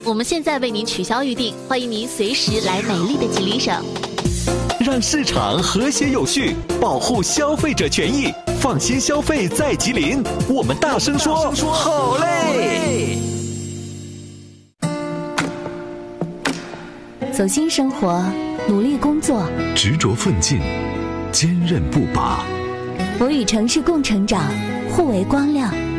我们现在为您取消预定，欢迎您随时来美丽的吉林省。 让市场和谐有序，保护消费者权益，放心消费在吉林。我们大声说好嘞！ 走心生活，努力工作， 执着奋进，坚韧不拔。 我与城市共成长，互为光亮。